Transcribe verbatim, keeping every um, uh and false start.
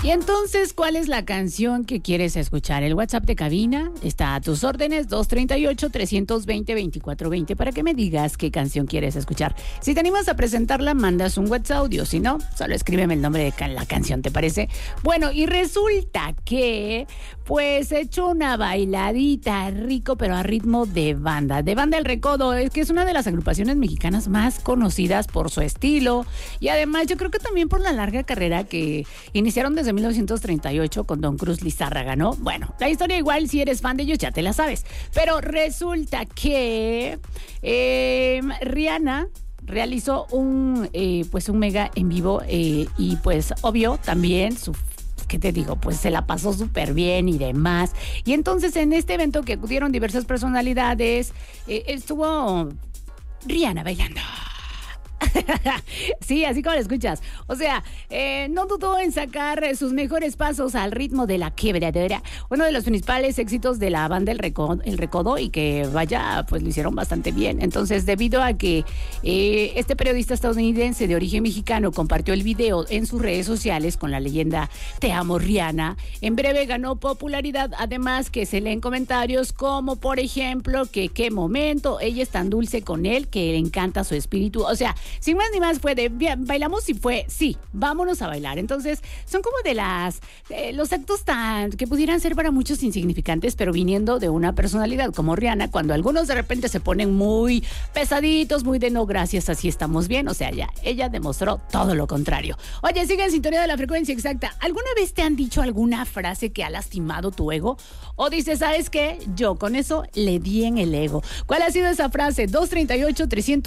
Y entonces, ¿cuál es la canción que quieres escuchar? El WhatsApp de cabina está a tus órdenes, dos tres ocho, tres dos cero, dos cuatro dos cero, para que me digas qué canción quieres escuchar. Si te animas a presentarla, mandas un WhatsApp audio. Si no, solo escríbeme el nombre de la canción, ¿te parece? Bueno, y resulta que, pues, he hecho una bailadita rico, pero a ritmo de banda. De Banda El Recodo, es que es una de las agrupaciones mexicanas más conocidas por su estilo. Y además, yo creo que también por la larga carrera que iniciaron desde mil novecientos treinta y ocho con Don Cruz Lizárraga, ¿no? Bueno, la historia igual, si eres fan de ellos, ya te la sabes. Pero resulta que eh, Rihanna realizó un, eh, pues un mega en vivo eh, y pues obvio también su... ¿Qué te digo? Pues se la pasó súper bien y demás. Y entonces en este evento que acudieron diversas personalidades, eh, estuvo Rihanna bailando. Sí, así como lo escuchas. O sea, eh, no dudó en sacar sus mejores pasos al ritmo de la quebradera, uno de los principales éxitos de la banda El Recodo, El Recodo, y que vaya, pues lo hicieron bastante bien. Entonces, debido a que eh, este periodista estadounidense de origen mexicano compartió el video en sus redes sociales con la leyenda Te amo Rihanna, en breve ganó popularidad, además que se leen comentarios como, por ejemplo, que qué momento, ella es tan dulce con él, que le encanta su espíritu. O sea, sin más ni más fue de, bien, bailamos y fue, sí, vámonos a bailar. Entonces, son como de las, eh, los actos tan, que pudieran ser para muchos insignificantes, pero viniendo de una personalidad como Rihanna, cuando algunos de repente se ponen muy pesaditos, muy de no, gracias, así estamos bien. O sea, ya, ella demostró todo lo contrario. Oye, sigue en sintonía de la frecuencia exacta. ¿Alguna vez te han dicho alguna frase que ha lastimado tu ego? O dices, ¿sabes qué? Yo con eso le di en el ego. ¿Cuál ha sido esa frase? dos tres ocho, tres cero